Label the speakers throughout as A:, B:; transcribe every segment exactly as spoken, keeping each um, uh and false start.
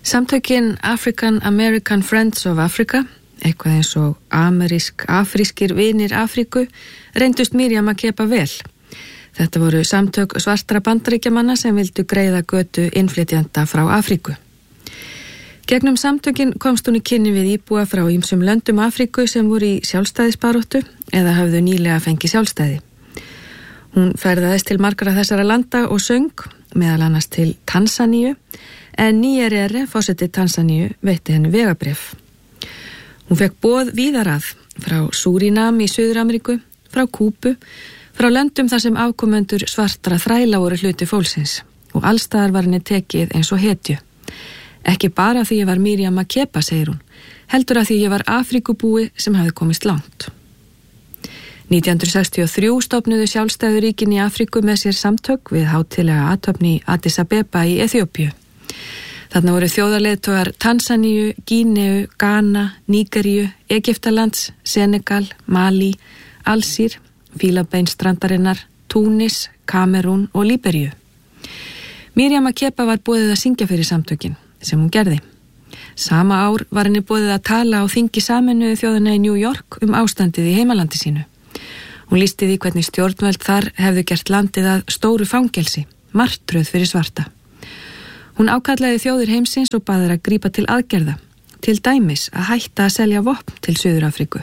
A: Samtökin African American Friends of Africa, eitthvað eins og amerísk, afrískir vinir Afríku, reyndust Miriam Makeba vel. Þetta voru samtök svartra bandaríkjamanna sem vildu greiða götu innflytjenda frá Afríku. Gegnum samtökin komst hún í kynni við íbúa frá ýmsum löndum Afríku sem voru í sjálfstæðisbaráttu eða höfðu nýlega fengið sjálfstæði. Hún ferðaðist til margra þessara landa og söng, meðal annars til Tansaníu, en Nyerere, forseti Tansaníu, veitti henni vegabréf. Hún fekk boð víðar að, frá Súrínam í Suður-Ameríku, frá Kúbu, frá löndum þar sem afkomendur svartra þræla voru hluti fólksins og allstaðar var henni tekið eins og hetju. Ekki bara því ég var Miriam Makeba, segir hún, heldur að því ég var Afríkubúi sem hafði komist langt. nítján hundruð sextíu og þrjú stofnuðu sjálfstæðu ríkin í Afríku með sér samtök við hátíðlega athöfn í Addis Abeba í Eþíópíu. Þarna voru þjóðarleiðtogar Tansaníu, Gíneu, Ghana, Nígeríu, Egyptalands, Senegal, Mali, Alsír, Fílabeinsstrandarinnar, Túnis, Kamerún og Líberíu. Miriam Makeba var boðið að syngja fyrir samtökin, sem hún gerði. Sama ár var henni boðið að tala á þingi Sameinuðu þjóðanna í New York um ástandið í heimalandi sínu. Hún lýsti því hvernig stjórnvöld þar hefðu gert landið að stóru fangelsi, martröð fyrir svarta. Hún ákallaði þjóðir heimsins og baði þær að grípa til aðgerða, til dæmis að hætta að selja vopn til Suður-Afríku.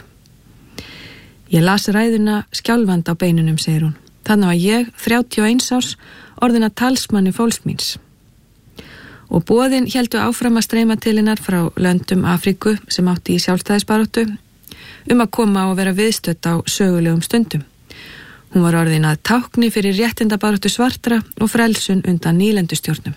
A: Ég las ræðuna skjálfand á beinunum, segir hún. Þannig var ég, þrjátíu og eins árs, orðin að talsmanni fólks míns. Og boðin héldu áfram að streyma til hennar frá löndum Afríku sem átti í sjálfstæðisbaráttu um að koma og vera viðstödd á sögulegum stundum. Hún var orðin að tákni fyrir réttindabaráttu svartra og frelsun undan nýlendustjórnum.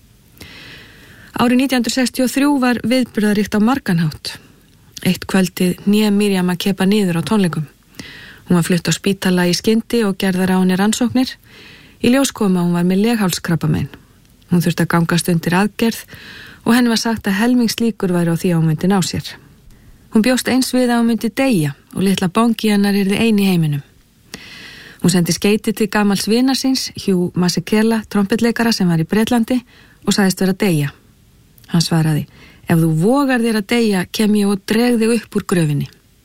A: Árið nítján hundruð sextíu og þrjú var viðburðaríkt á margan hátt. Eitt kvöldið hné Miriam Makeba niður á tónleikum. Hún var flutt á spítala í skyndi og gerðar á henni rannsóknir. Í ljós kom að hún var með leghálskrabbamein. Hún þurfti að gangast undir aðgerð og henni var sagt að helmingslíkur væri á því að hún myndi ná sér. Hún bjóst eins við að hún myndi deyja og litla bangi hennar yrði ein í heiminum. Hún sendi skeyti til gamals vinar síns, Hugh Masekela, trompetleikara sem var í Bretlandi og sagðist vera að deyja. Hann svaraði, ef þú vogar þér að deyja, kem ég og dreg þig upp úr gröfinni.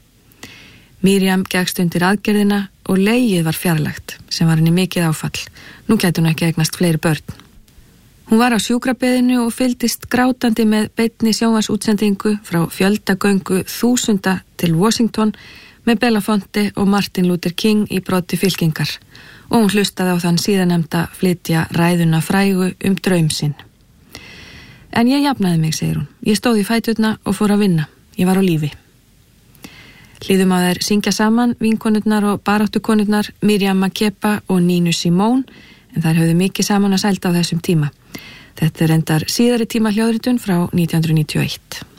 A: Miriam gekkst undir aðgerðina og legið var fjarlægt, sem var henni mikið áfall. Nú gæti hún ekki eignast fleiri börn. Hún var á sjúkrabeðinu og fylgdist grátandi með beinni sjónvarpsútsendingu frá fjöldagöngu þúsunda til Washington með Belafonte og Martin Luther King í broddi fylkingar og hún hlustaði á þann síðanemda flytja ræðuna frægu um draum sinn. En ég jafnaði mig, segir hún. Ég stóð í fæturna og fór að vinna. Ég var á lífi. Hlýðum að þær syngja saman vinkonurnar og baráttukonurnar Miriam Makeba og Nina Simone, en þær höfðu mikið saman að sælda á þessum tíma. Þetta er endar síðari tíma hljóðritun frá nítján hundruð níutíu og eitt.